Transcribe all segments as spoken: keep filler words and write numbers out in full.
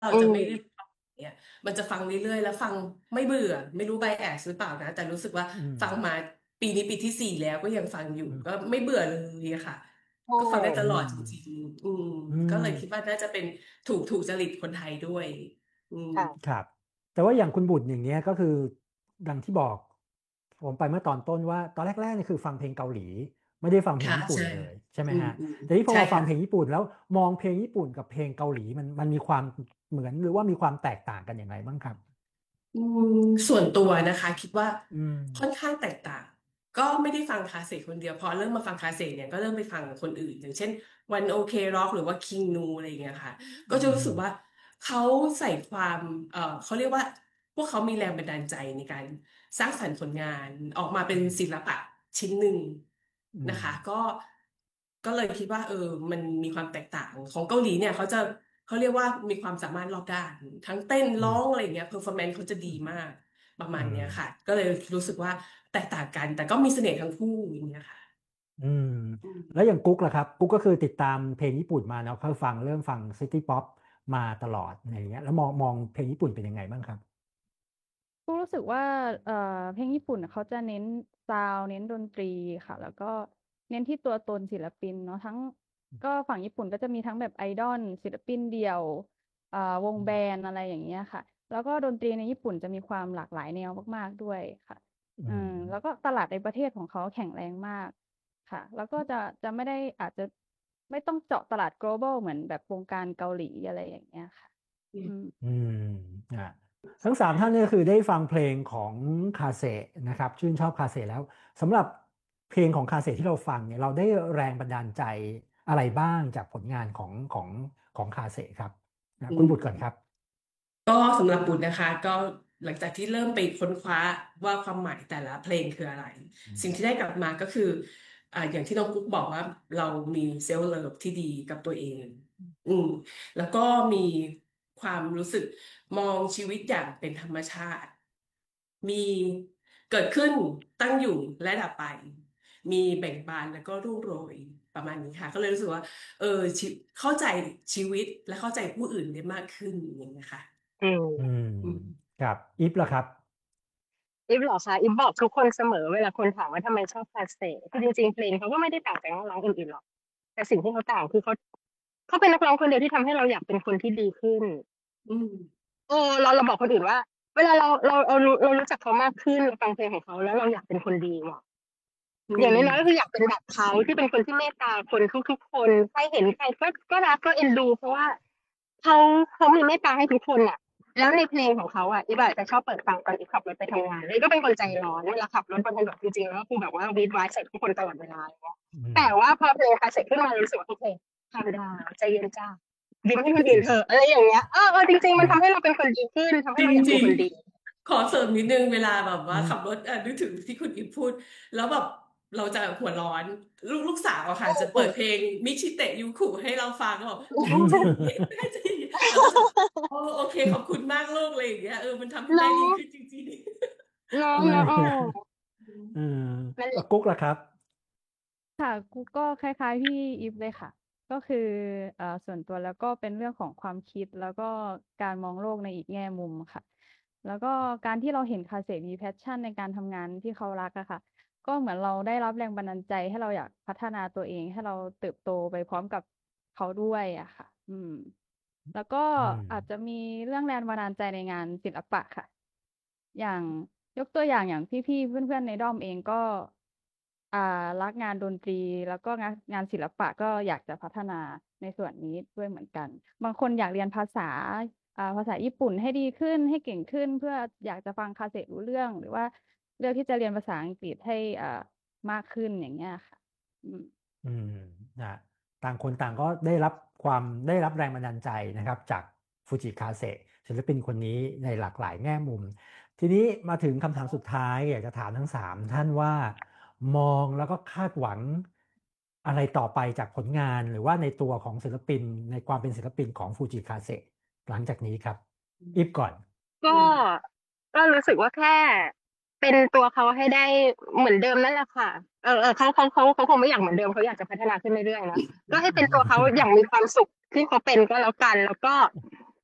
เราอืจะไม่ได้มฟังเนี่ยมันจะฟังเรื่อยๆแล้วฟังไม่เบื่อไม่รู้ไบแอสหรือเปล่านะแต่รู้สึกว่าอืมฟังมาปีนี้ปีที่สี่แล้วก็ยังฟังอยู่อืมก็ไม่เบื่อเลยอะค่ะใช่ก็ฟังได้ตอืลอดจริงมๆอืมอืก็มเลยคิดว่าน่าจะเป็นถูกถูกจริตคนไทยด้วยอืมค่ะครับแต่ว่าอย่างคุณบุตรอย่างเงี้ยก็คือดังที่บอกผมไปเมื่อตอนต้นว่าตอนแรกๆนี่คือฟังเพลงเกาหลีไม่ได้ฟังเพลงค่ะญี่ปุ่นใช่เลยใช่ไหมฮะอืมอืมแต่ที่พอใช่ค่ะมาฟังเพลงญี่ปุ่นแล้วมองเพลงญี่ปุ่นกับเพลงเกาหลีมันมันมีความเหมือนหรือว่ามีความแตกต่างกันอย่างไรบ้างครับอืมส่วนตัวนะคะคิดว่าอืมค่อนข้างแตกต่างก็ไม่ได้ฟังคลาสสิกคนเดียวพอเริ่มมาฟังคลาสสิกเนี่ยก็เริ่มไปฟังคนอื่นอย่างเช่นวันโอเคร็อกหรือว่าคิงนูอะไรอย่างเงี้ยค่ะก็อืจะรู้สึกว่ามเขาใส่ความเออเขาเรียกว่าพวกเขามีแรงบันดาลใจในการสร้างสรรค์ผลงานออกมาเป็นศิลปะชิ้นหนึ่งอืมนะคะก็ก็เลยคิดว่าเออมันมีความแตกต่างของเกาหลีเนี่ยเขาจะ เขาเรียกว่ามีความสามารถรอบด้านทั้งเต้นอืมร้องอะไรอย่างเงี้ยเพอร์ฟอร์แมนซ์เขาจะดีมากประมาอืมณเนี้ยค่ะก็เลยรู้สึกว่าแตกต่างกันแต่ก็มีเสน่ห์ทั้งคู่อย่างเงี้ยค่ะอืมอืมแล้วอย่างกุ๊กล่ะครับกุ๊กก็คือติดตามเพลงญี่ปุ่นมาเนาะเขาฟังเริ่มฟังซิตี้ป๊อปมาตลอดอะไรอย่างเงี้ยแล้วมองมองเพลงญี่ปุ่นเป็นยังไงบ้างครับก็รู้สึกว่าเอ่อเพลงญี่ปุ่นน่ะเขาจะเน้นซาวด์เน้นดนตรีค่ะแล้วก็เน้นที่ตัวตนศิลปินเนาะทั้งก็ฝั่งญี่ปุ่นก็จะมีทั้งแบบไอดอลศิลปินเดี่ยวอ่าวงแบนด์อะไรอย่างเงี้ยค่ะแล้วก็ดนตรีในญี่ปุ่นจะมีความหลากหลายแนวมากๆด้วยค่ะอือืมแล้วก็มตลาดในประเทศของเขาแข็งแรงมากค่ะแล้วก็จะจะไม่ได้อาจจะไม่ต้องเจาะตลาด global เหมือนแบบวงการเกาหลีอะไรอย่างเงี้ยค่ะอืมอืมอ่ะทั้งสามท่านเนี่ยคือได้ฟังเพลงของคาเซนะครับชื่นชอบคาเซแล้วสำหรับเพลงของคาเซที่เราฟังเนี่ยเราได้แรงบันดาลใจอะไรบ้างจากผลงานของของของคาเซครับนะอืคุณบุตรก่อนคมรับก็สำหรับบุญนะคะก็หลังจากที่เริ่มไปค้นคว้าว่าความหมายแต่ละเพลงคืออะไรอืมสิ่งที่ได้กลับมาก็คืออ่าอย่างที่น้องกุ๊กบอกว่าเรามีเซลฟ์เลิฟที่ดีกับตัวเองอืมแล้วก็มีความรู้สึกมองชีวิตอย่างเป็นธรรมชาติมีเกิดขึ้นตั้งอยู่และดับไปมีแบ่งบานแล้วก็รุ่งโรยประมาณนี้ค่ะก็เลยรู้สึกว่าเออชีเข้าใจชีวิตและเข้าใจผู้อื่นได้มากขึ้นอย่างนี้ยค่ะอืมอืมอืมครับอีฟล่ะครับอิฟเหรอคะอิฟบอกทุกคนเสมอเวลาคนถามว่าทำไมชอบคาเซ่คือจริงๆเพลงเขาก็ไม่ได้ต่างจากนักร้องอื่นๆหรอกแต่สิ่งที่เขาต่างคือเขาเขาเป็นนักร้องคนเดียวที่ทำให้เราอยากเป็นคนที่ดีขึ้นอืมเออเราเราบอกคนอื่นว่าเวลาเราเราเรารู้เรารู้จักเขามากขึ้นเราฟังเพลงของเขาแล้วเราอยากเป็นคนดีว่ะอือย่างน้อยๆก็คือมอยากเป็นแบบเขาที่เป็นคนที่เมตตาคนทุกๆคนใครเห็นใครก็ก็รักก็เอ็นดูเพราะว่าเขาเขามีเมตตาให้ทุกคนอ่ะแล้วในเพลงของเขาอ่ะอีบ่าจะชอบเปิดฟังตอนอีขับรถไปทำงานเลยก็เป็นคนใจร้อนเวลาขับรถบนถนนจริงๆแล้วก็คือแบบว่าวีดไว้ใส่ทุกคนตลอดเวลาเลยอืมแต่ว่าพอเพลงคลาสสิกขึ้นมารู้สึกว่าโอเคธรรมดาใจเย็นจ้ายิ้มให้คนอื่นเถอะอะไรอย่างเงี้ยเออเออจริงๆมันทำให้เราเป็นคนดีขึ้นทำจให้เราอยากริงเป็นคนดีๆขอเสริมนิดนึงเวลาแบบว่าอืมขับรถอ่ะนึกถึงที่คุณอิมพูดแล้วแบบเราจะหัวร้อนลูกลูกสาวอะค่ะจะเปิดเพลงมิชิเตะยูคุให้เราฟังก็บอกแม่ใจเย็นแม่ใจเย็นเราก็จะโอ้โอเคขอบคุณมากลูกเลยอย่างเงี้ยเออมันทำให้แม่เนาะดีขึ้นจริงเนาะเอเนาะเอออเออนั่นแหละแล้วกุ๊กล่ะครับค่ะกูก็คล้ายๆพี่อีฟเลยค่ะก็คือเอ่อส่วนตัวแล้วก็เป็นเรื่องของความคิดแล้วก็การมองโลกในอีกแง่มุมค่ะแล้วก็การที่เราเห็นคาเสมีแพชชั่นในการทำงานที่เขารักอะค่ะก็เหมือนเราได้รับแรงบันดาลใจให้เราอยากพัฒนาตัวเองให้เราเติบโตไปพร้อมกับเขาด้วยอะค่ะอืมแล้วก็อืมอาจจะมีเรื่องแรงบันดาลใจในงานศิลปะค่ะ อย่างยกตัวอย่างอย่างพี่ๆเพื่อนๆในด้อมเองก็อ่ารักงานดนตรีแล้วก็งานงานศิลปะก็อยากจะพัฒนาในส่วนนี้ด้วยเหมือนกันบางคนอยากเรียนภาษาอ่าภาษาญี่ปุ่นให้ดีขึ้นให้เก่งขึ้นเพื่ออยากจะฟังคาเสะรู้เรื่องหรือว่าเลือกที่จะเรียนภาษาอังกฤษให้อ่ามากขึ้นอย่างเงี้ยค่ะอืมอืมนะต่างคนต่างก็ได้รับความได้รับแรงบันดาลใจนะครับจากฟูจิคาเซศิลปินคนนี้ในหลากหลายแง่มุมทีนี้มาถึงคำถามสุดท้ายอยากจะถามทั้งสามท่านว่ามองแล้วก็คาดหวังอะไรต่อไปจากผลงานหรือว่าในตัวของศิลปินในความเป็นศิลปินของฟูจิคาเซหลังจากนี้ครับอีฟก่อนก็ๆอืมก็รู้สึกว่าแค่เป็นตัวเขาให้ได้เหมือนเดิมนั่นแหละค่ะเออเออเขาเขาเขาเขาคงไม่อยากเหมือนเดิมเขาอยากจะพัฒนาขึ้นเรื่อยๆนะก็ให้เป็นตัวเขาอย่างมีความสุขที่เขาเป็นก็แล้วกันแล้วก็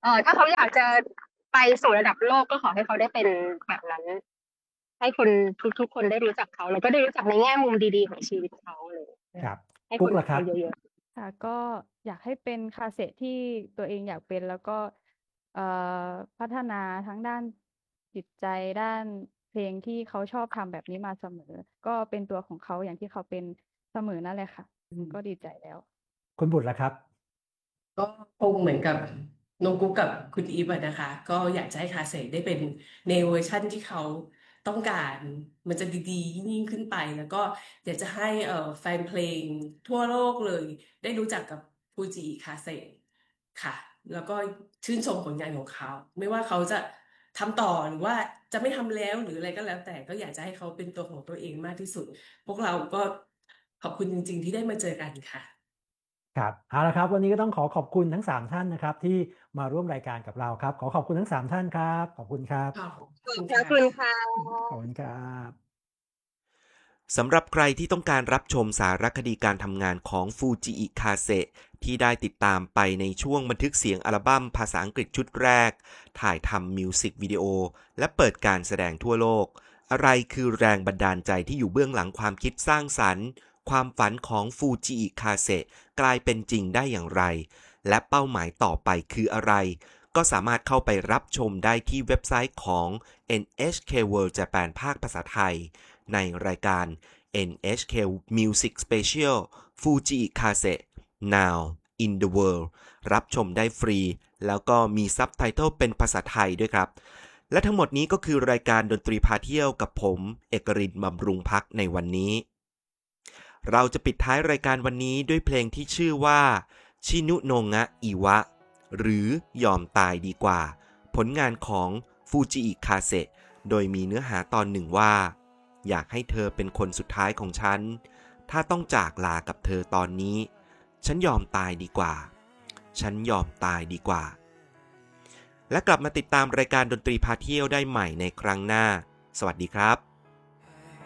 ออถ้าเขาอยากจะไปสู่ระดับโลกก็ขอให้เขาได้เป็นแบบนั้น ให้คนทุกๆคนได้รู้จักเขา แล้วก็ได้รู้จักในแง่มุมดีๆของชีวิตเขาเลยครับให้คกุ๊นกรัล่ะกครัเขาบเยอะ ๆค่ะ ก็อยากให้เป็นคาเซที่ตัวเองอยากเป็น แล้วก็ เอ่อ พัฒนาทั้งด้านจิตใจ ด้านเพลงที่เขาชอบทำแบบนี้มาเสมอ ก็เป็นตัวของเขาอย่างที่เขาเป็นเสมอนั่นแหละค่ะอืมก็ดีใจแล้วคุณบุตรล่ะครับก็คงเหมือนกับน้องกุ๊กกับคุณอีฟอะนะคะ ก็อยากจะให้คาเซได้เป็นในเวอร์ชันที่เขาต้องการ มันจะดีๆยิ่งๆขึ้นไป แล้วก็อยากจะให้เอ่อแฟนเพลงทั่วโลกเลย ได้รู้จักกับฟูจิคาเซค่ะ แล้วก็ชื่นชมผลงานของเขา ไม่ว่าเขาจะทำต่อหรือว่าจะไม่ทำแล้วหรืออะไรก็แล้วแต่ ก็อยากจะให้เขาเป็นตัวของตัวเองมากที่สุด พวกเราก็ขอบคุณจริง ๆ ที่ได้มาเจอกันค่ะครับ เอาละครับ วันนี้ก็ต้องขอขอบคุณทั้ง สาม ท่านนะครับ ที่มาร่วมรายการกับเราครับ ขอขอบคุณทั้ง สาม ท่านครับ ขอบคุณครับขอบขคุอบณพระค่ะคุณค่ะขอบคุณครับสำหรับใครที่ต้องการรับชมสารคดีการทำงานของฟูจิอิคาเซที่ได้ติดตามไปในช่วงบันทึกเสียงอัลบั้มภาษาอังกฤษชุดแรก ถ่ายทำมิวสิกวิดีโอ และเปิดการแสดงทั่วโลก อะไรคือแรงบันดาลใจที่อยู่เบื้องหลังความคิดสร้างสรรค์ ความฝันของฟูจิอิคาเซกลายเป็นจริงได้อย่างไร และเป้าหมายต่อไปคืออะไร ก็สามารถเข้าไปรับชมได้ที่เว็บไซต์ของ เอ็น เอช เค World Japan ภาคภาษาไทย ในรายการ เอ็น เอช เค Music Special Fuji Kase Now in the World รับชมได้ฟรี แล้วก็มีซับไตเติลเป็นภาษาไทยด้วยครับ และทั้งหมดนี้ก็คือรายการดนตรีพาเที่ยวกับผม เอกรินทร์ บำรุงพักในวันนี้ เราจะปิดท้ายรายการวันนี้ด้วยเพลงที่ชื่อว่าชินุโนงะอิวะหรือยอมตายดีกว่า ผลงานของฟูจิอิคาเซโดยมีเนื้อหาตอนหนึ่งว่า อยากให้เธอเป็นคนสุดท้ายของฉัน ถ้าต้องจากลากับเธอตอนนี้ ฉันยอมตายดีกว่า ฉันยอมตายดีกว่า และกลับมาติดตามรายการดนตรีพาเที่ยวได้ใหม่ในครั้งหน้า สวัสดีครับ